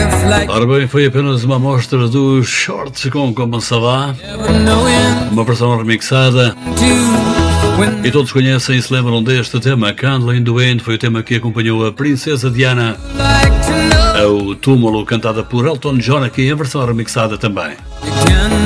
Ora bem, foi apenas uma amostra dos shorts com Como Ça Va, uma versão remixada. E todos conhecem e se lembram deste tema. Candle in the Wind foi o tema que acompanhou a Princesa Diana ao túmulo, cantada por Elton John, aqui em versão remixada também.